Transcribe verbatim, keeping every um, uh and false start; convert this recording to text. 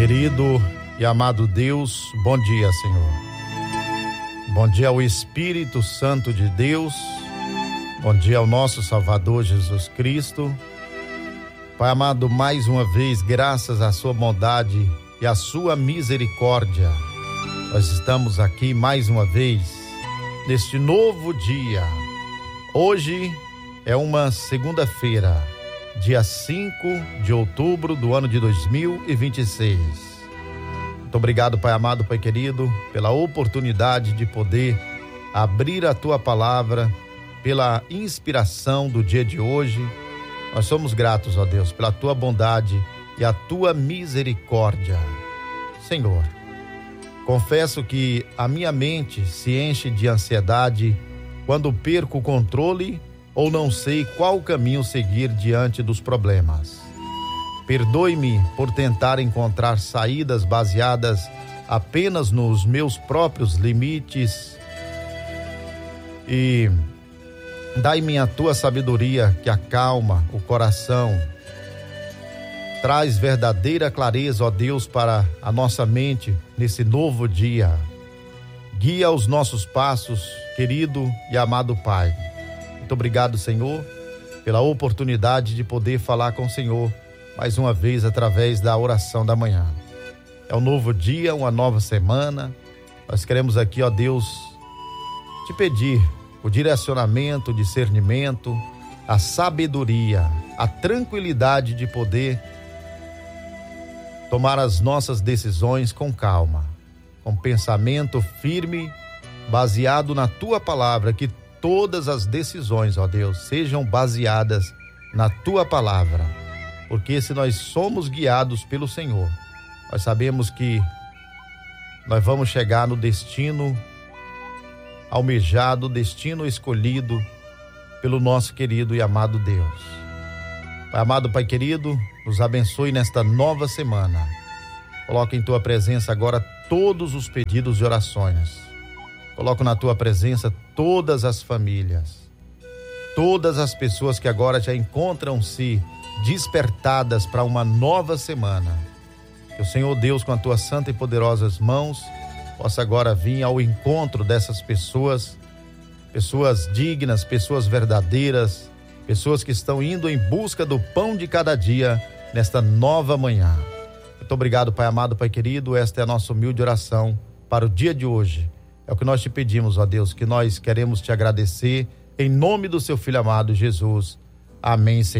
Querido e amado Deus, bom dia, Senhor. Bom dia ao Espírito Santo de Deus. Bom dia ao nosso Salvador Jesus Cristo. Pai amado, mais uma vez, graças à sua bondade e à sua misericórdia, nós estamos aqui mais uma vez, neste novo dia. Hoje é uma segunda-feira, dia cinco de outubro do ano de dois mil e vinte e seis. Muito obrigado, Pai amado, Pai querido, pela oportunidade de poder abrir a Tua palavra, pela inspiração do dia de hoje. Nós somos gratos, ó Deus, pela Tua bondade e a Tua misericórdia. Senhor, confesso que a minha mente se enche de ansiedade quando perco o controle ou não sei qual caminho seguir diante dos problemas. Perdoe-me por tentar encontrar saídas baseadas apenas nos meus próprios limites e dai-me a tua sabedoria que acalma o coração. Traz verdadeira clareza, ó Deus, para a nossa mente nesse novo dia. Guia os nossos passos, querido e amado Pai. Muito obrigado, Senhor, pela oportunidade de poder falar com o Senhor mais uma vez através da oração da manhã. É um novo dia, uma nova semana. Nós queremos aqui, ó Deus, te pedir o direcionamento, o discernimento, a sabedoria, a tranquilidade de poder tomar as nossas decisões com calma, com pensamento firme, baseado na tua palavra, que todas as decisões, ó Deus, sejam baseadas na tua palavra, porque se nós somos guiados pelo Senhor, nós sabemos que nós vamos chegar no destino almejado, destino escolhido pelo nosso querido e amado Deus. Pai amado, Pai querido, nos abençoe nesta nova semana. Coloque em tua presença agora todos os pedidos e orações. Coloco na tua presença todas as famílias, todas as pessoas que agora já encontram-se despertadas para uma nova semana. Que o Senhor Deus, com as tuas santas e poderosas mãos, possa agora vir ao encontro dessas pessoas, pessoas dignas, pessoas verdadeiras, pessoas que estão indo em busca do pão de cada dia nesta nova manhã. Muito obrigado, Pai amado, Pai querido. Esta é a nossa humilde oração para o dia de hoje. É o que nós te pedimos, ó Deus, que nós queremos te agradecer em nome do seu Filho amado Jesus. Amém, Senhor.